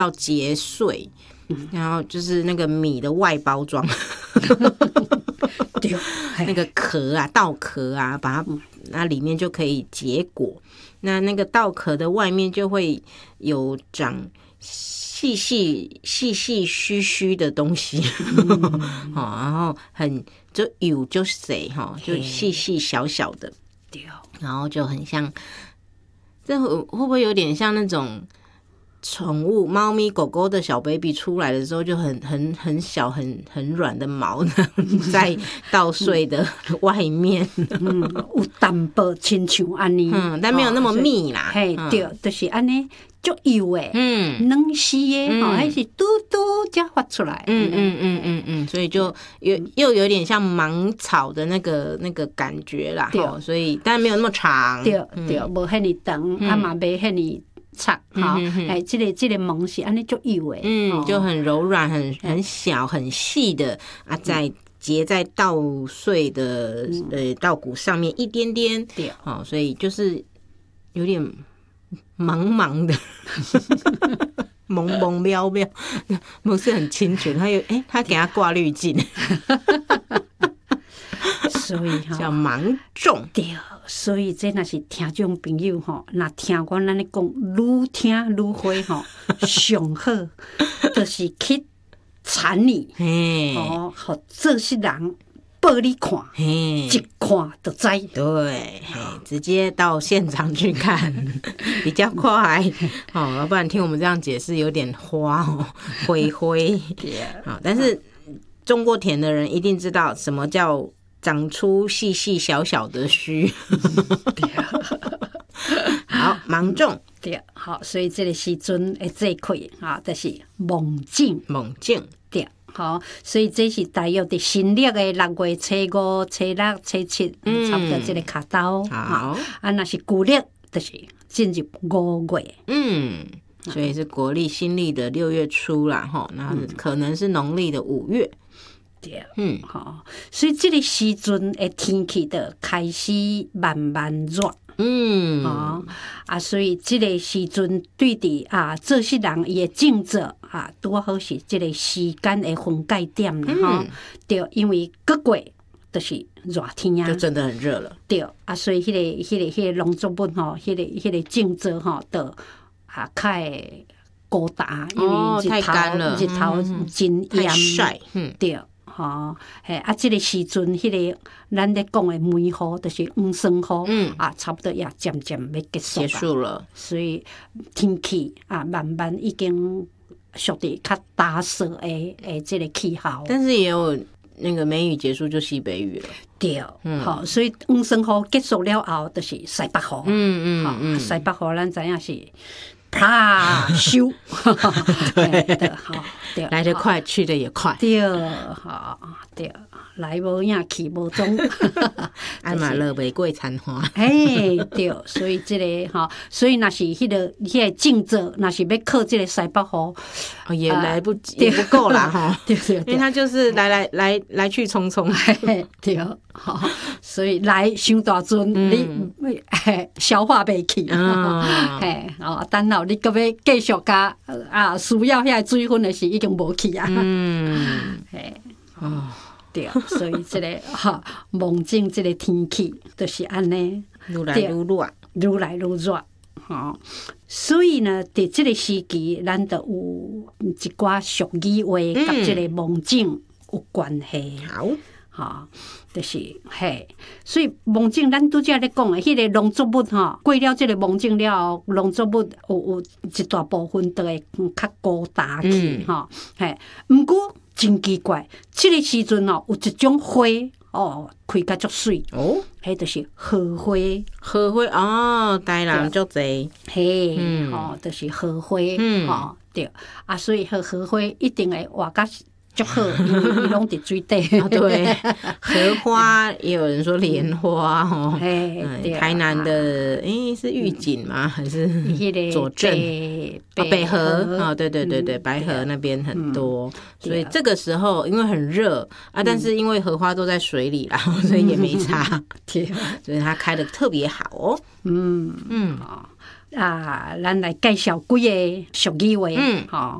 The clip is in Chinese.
要结穗，然后就是那个米的外包装，那个壳啊，稻壳啊，把它那里面就可以结果。那个稻壳的外面就会有长细须须的东西，然后就有就细就细细小小的，然后就很像，这会不会有点像那种宠物猫咪狗狗的小 baby 出来的时候就很小很软的毛在稻穗的外面， 有淡薄亲像安尼， 但没有那么密啦。 嘿，对，就是安尼，足油诶，软丝诶，还是嘟嘟才发出来。 所以就又有点像芒草的那个感觉啦。所以但没有那么长。 对，无遐尼长，啊嘛袂遐尼长，这个芒是安尼足油诶， 就很柔软，很小很细的啊，在结在稻穗的稻谷上面一点点，所以就是有点茫茫的，蒙蒙渺渺，不是很清楚。他给他挂滤镜， 所以叫芒种。 对，所以这若是听众朋友吼，若听我咱咧讲，愈听愈会吼，上好就是去产你，互做事人报你看，一看就知。 对，直接到现场去看比较快，要不然听我们这样解释有点花灰。但是种过田的人一定知道什么叫长出细细小小的须。好，芒种。 对，好，所以这个时阵会做开就是芒种。对，好，所以这是大约伫新历的6月初5、初6、初7，差不多这个卡刀。 好， 若是旧历，就是进入5月。 所以是国历新历的6月初啦，那可能是农历的5月。 对，所以这个时阵的天气就开始慢慢热。所以这个时阵对伫做事人伊的种植拄好是这个时间的分界点啦，对，因为各月就是热天就真的很热了。 对，所以迄个农作物迄个种植就较会高达，因为太干了， 日头真炎晒， 对。这个时阵，迄个咱咧讲的梅雨，就是黄霜雨，差不多也渐渐要结束了。所以天气慢慢已经属于较打湿的这个气候。 但是也有那个梅雨结束就西北雨了。 对，所以黄霜雨结束了后，就是西北雨。西北雨咱知影是。啪咻， 对，对，来得快，去得也快。 对，对，来无影，去无踪。 爱嘛落袂过残花。 对，所以这个所以若是迄个种植，若是要靠这个西北雨， 也来不及，也不够啦对， 因为它就是来去匆匆。 对，所以来伤大阵，你消化袂去。等候你搁要继续加需要遐水分的是已经无去啊。对，所以这个芒种这个天气就是安尼， 愈来愈热， 愈来愈热。所以呢，伫这个时期，咱就有一寡俗语话，甲这个芒种有关系。就是所以芒种咱拄则咧讲的，迄个农作物过了这个芒种了后，农作物有一大部分都会较高大去毋过真奇怪，这个时阵有一种花开甲足水迄就是荷花。 荷花台南足侪， 就是荷花对所以荷花一定会活甲足好，因为伊拢伫水底。 对，荷花也有人说莲花台南的是玉井吗？还是左镇？北河对，白河那边很多，所以这个时候因为很热但是因为荷花都在水里啦，所以也没差，所以它开得特别好咱来介绍几个俗语话，吼。